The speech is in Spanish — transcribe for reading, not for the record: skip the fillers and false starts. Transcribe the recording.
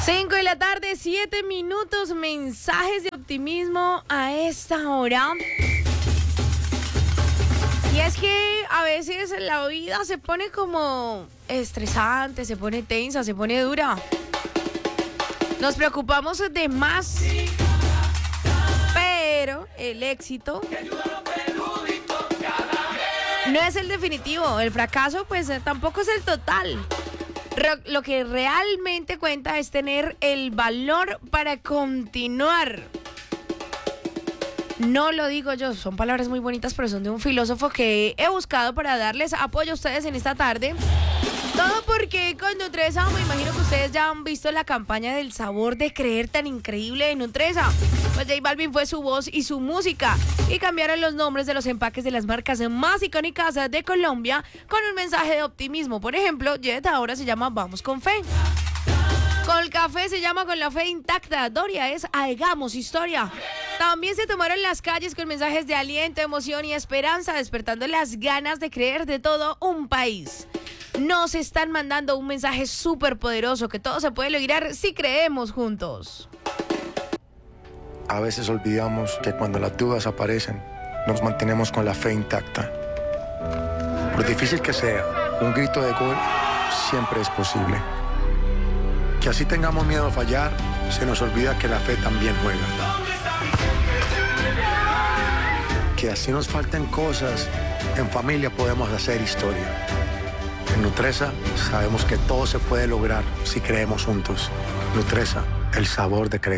5 de la tarde, 7 minutos, mensajes de optimismo a esta hora. Y es que a veces la vida se pone como estresante, se pone tensa, se pone dura. Nos preocupamos de más, pero el éxito no es el definitivo. El fracaso pues tampoco es el total. Lo que realmente cuenta es tener el valor para continuar. No lo digo yo, son palabras muy bonitas, pero son de un filósofo que he buscado para darles apoyo a ustedes en esta tarde. Todo porque con Nutresa, me imagino que ustedes ya han visto la campaña del sabor de creer tan increíble de Nutresa. Pues J Balvin fue su voz y su música y cambiaron los nombres de los empaques de las marcas más icónicas de Colombia con un mensaje de optimismo. Por ejemplo, Jet ahora se llama Vamos con Fe. Colcafé se llama Con la Fe Intacta. Doria es Hagamos Historia. También se tomaron las calles con mensajes de aliento, emoción y esperanza, despertando las ganas de creer de todo un país. Nos están mandando un mensaje súper poderoso que todo se puede lograr si creemos juntos. A veces olvidamos que cuando las dudas aparecen, nos mantenemos con la fe intacta. Por difícil que sea, un grito de gol siempre es posible. Que así tengamos miedo a fallar, se nos olvida que la fe también juega. Que así nos falten cosas, en familia podemos hacer historia. En Nutresa sabemos que todo se puede lograr si creemos juntos. Nutresa, el sabor de creer.